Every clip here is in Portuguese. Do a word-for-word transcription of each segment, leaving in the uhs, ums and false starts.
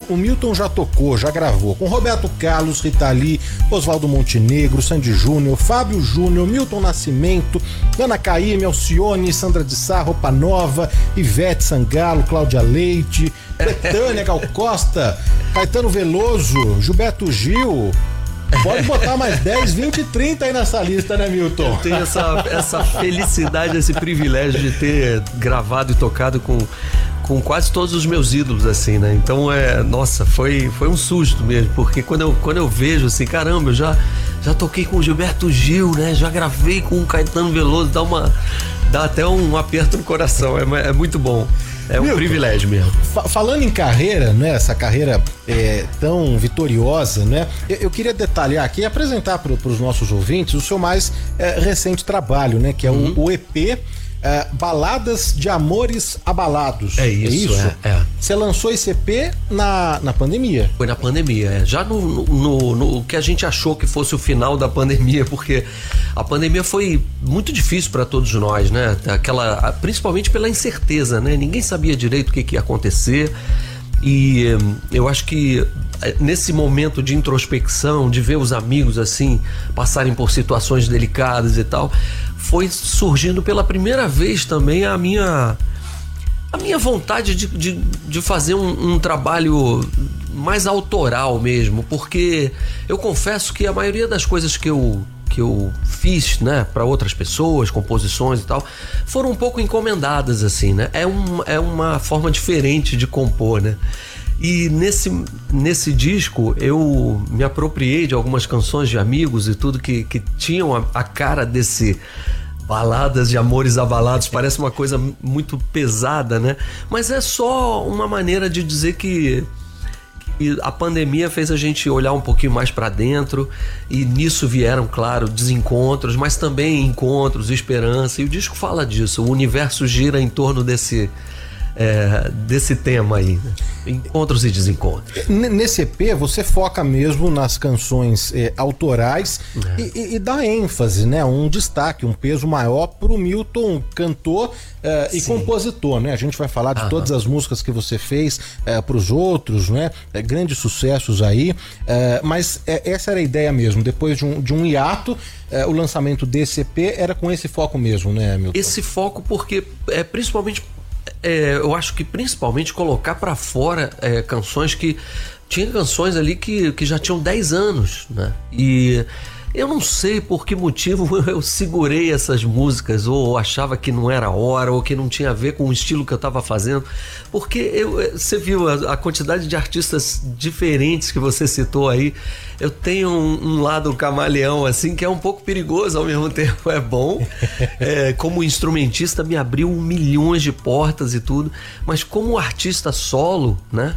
o Milton já tocou, já gravou com Roberto Carlos, Rita Lee, Oswaldo Montenegro, Sandy Júnior, Fábio Júnior, Milton Nascimento, Ana Caymmi, Alcione, Sandra de Sá, Roupa Nova, Ivete Sangalo, Cláudia Leite, Betânia, Gal Costa, Caetano Veloso, Gilberto Gil. Pode botar mais dez, vinte, trinta aí nessa lista, né, Milton? Eu tenho essa, essa felicidade, esse privilégio de ter gravado e tocado com, com quase todos os meus ídolos, assim, né? Então, é, nossa, foi, foi um susto mesmo, porque quando eu, quando eu vejo assim, caramba, eu já, já toquei com o Gilberto Gil, né? Já gravei com o Caetano Veloso, dá, uma, dá até um aperto no coração, é, é muito bom. É um Milton, privilégio mesmo. Fa- falando em carreira, né? Essa carreira é, tão vitoriosa, né? Eu, eu queria detalhar aqui e apresentar para os nossos ouvintes o seu mais é, recente trabalho, né? Que é uhum. o, o E P é, Baladas de Amores Abalados. É isso, é isso? É, é. Você lançou esse E P na, na pandemia? Foi na pandemia, é. Já no, no, no, no que a gente achou que fosse o final da pandemia, porque a pandemia foi muito difícil para todos nós, né? Aquela, principalmente pela incerteza, né? Ninguém sabia direito o que, que ia acontecer. E eu acho que nesse momento de introspecção, de ver os amigos assim passarem por situações delicadas e tal, foi surgindo pela primeira vez também a minha a minha vontade de, de, de fazer um, um trabalho mais autoral mesmo, porque eu confesso que a maioria das coisas que eu que eu fiz, né, para outras pessoas, composições e tal, foram um pouco encomendadas, assim, né? É, um, é uma forma diferente de compor, né? E nesse, nesse disco eu me apropriei de algumas canções de amigos e tudo que, que tinham a, a cara desse baladas de amores abalados. Parece uma coisa muito pesada, né? Mas é só uma maneira de dizer que E a pandemia fez a gente olhar um pouquinho mais para dentro, e nisso vieram, claro, desencontros, mas também encontros, esperança, e o disco fala disso. O universo gira em torno desse, é, desse tema aí, né? Encontros e desencontros. Nesse E P você foca mesmo nas canções é, autorais é. E, e dá ênfase, né? Um destaque, um peso maior pro Milton, cantor é, e compositor, né? A gente vai falar de Aham. todas as músicas que você fez é, pros outros, né? É, grandes sucessos aí, é, mas é, essa era a ideia mesmo. Depois de um, de um hiato, é, o lançamento desse E P era com esse foco mesmo, né, Milton? Esse foco porque é principalmente É, eu acho que principalmente colocar pra fora é, canções que... Tinha canções ali que, que já tinham dez anos, né? E eu não sei por que motivo eu segurei essas músicas, ou achava que não era hora, ou que não tinha a ver com o estilo que eu tava fazendo. Porque eu, você viu a, a quantidade de artistas diferentes que você citou aí. Eu tenho um, um lado camaleão, assim, que é um pouco perigoso, ao mesmo tempo é bom. É, como instrumentista me abriu milhões de portas e tudo, mas como artista solo, né?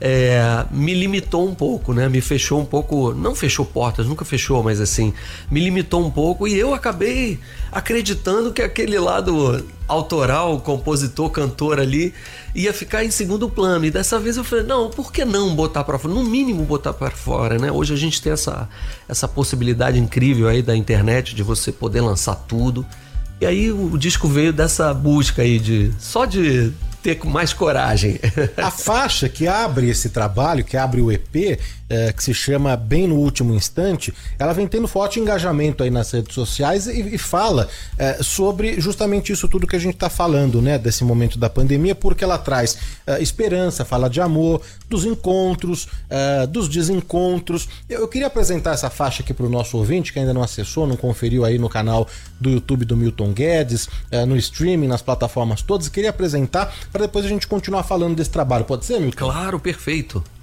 É, me limitou um pouco, né? Me fechou um pouco, não fechou portas, nunca fechou, mas assim, me limitou um pouco, e eu acabei acreditando que aquele lado autoral, compositor, cantor ali, ia ficar em segundo plano. E dessa vez eu falei, não, por que não botar pra fora? No mínimo botar pra fora, né? Hoje a gente tem essa, essa possibilidade incrível aí da internet, de você poder lançar tudo. E aí o disco veio dessa busca aí de só de ter mais coragem. A faixa que abre esse trabalho, que abre o E P, é, que se chama Bem no Último Instante, ela vem tendo forte engajamento aí nas redes sociais e, e fala é, sobre justamente isso tudo que a gente está falando, né, desse momento da pandemia, porque ela traz é, esperança, fala de amor, dos encontros, é, dos desencontros. Eu, eu queria apresentar essa faixa aqui para o nosso ouvinte, que ainda não acessou, não conferiu aí no canal do YouTube do Milton Guedes, é, no streaming, nas plataformas todas. Queria apresentar para depois a gente continuar falando desse trabalho. Pode ser, Milton? Claro, perfeito.